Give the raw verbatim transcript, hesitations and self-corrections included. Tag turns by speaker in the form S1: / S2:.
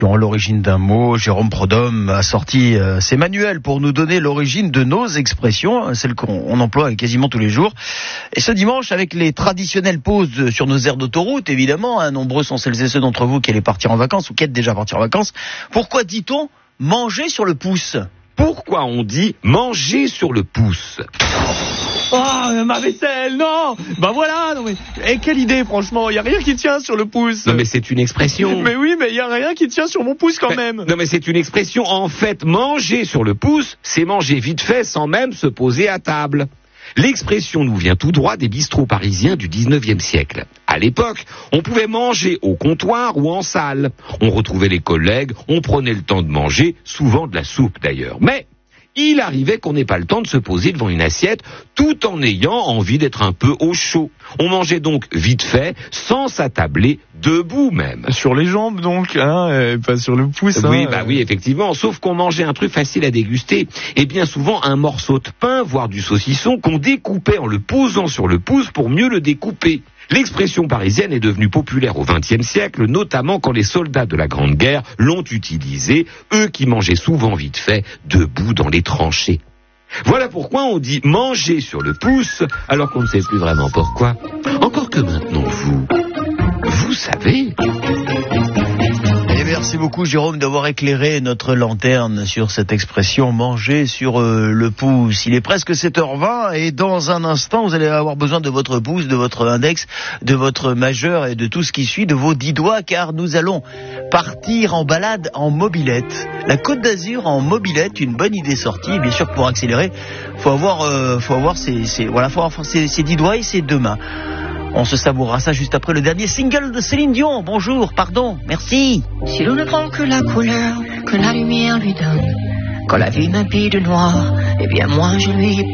S1: Dans l'origine d'un mot, Jérôme Prodhomme a sorti euh, ses manuels pour nous donner l'origine de nos expressions, celles qu'on on emploie quasiment tous les jours. Et ce dimanche, avec les traditionnelles pauses sur nos aires d'autoroute, évidemment, hein, nombreux sont celles et ceux d'entre vous qui allaient partir en vacances ou qui êtes déjà partis en vacances. Pourquoi dit-on manger sur le pouce ?
S2: Pourquoi on dit manger sur le pouce ?
S3: Oh, ma vaisselle, non. Bah voilà, non mais, eh, quelle idée, franchement, il y a rien qui tient sur le pouce.
S2: Non mais c'est une expression.
S3: Mais oui, mais il y a rien qui tient sur mon pouce quand
S2: mais,
S3: même.
S2: Non mais c'est une expression. En fait, manger sur le pouce, c'est manger vite fait sans même se poser à table. L'expression nous vient tout droit des bistrots parisiens du dix-neuvième siècle. À l'époque, on pouvait manger au comptoir ou en salle. On retrouvait les collègues, on prenait le temps de manger, souvent de la soupe d'ailleurs. Mais il arrivait qu'on n'ait pas le temps de se poser devant une assiette tout en ayant envie d'être un peu au chaud. On mangeait donc vite fait, sans s'attabler, debout même.
S3: Sur les jambes donc, hein, euh, pas sur le pouce.
S2: Oui,
S3: hein,
S2: bah
S3: euh...
S2: oui, effectivement. Sauf qu'on mangeait un truc facile à déguster. Et bien souvent un morceau de pain, voire du saucisson, qu'on découpait en le posant sur le pouce pour mieux le découper. L'expression parisienne est devenue populaire au vingtième siècle, notamment quand les soldats de la Grande Guerre l'ont utilisée, eux qui mangeaient souvent vite fait, debout dans les tranchées. Voilà pourquoi on dit manger sur le pouce, alors qu'on ne sait plus vraiment pourquoi. Encore que maintenant, vous, vous savez...
S1: Et merci beaucoup Jérôme d'avoir éclairé notre lanterne sur cette expression manger sur euh, le pouce. Il est presque sept heures vingt et dans un instant vous allez avoir besoin de votre pouce, de votre index, de votre majeur et de tout ce qui suit, de vos dix doigts, car nous allons partir en balade en mobilette. La Côte d'Azur en mobilette, une bonne idée sortie. Bien sûr, pour accélérer, faut avoir, euh, faut avoir ses, ses, voilà, faut avoir ses, ses dix doigts et ses deux mains. On se savourera ça juste après le dernier single de Céline Dion. Bonjour, pardon, merci.
S4: Si l'on ne prend que la couleur que la lumière lui donne, quand la vie m'habille de noir, eh bien moi je lui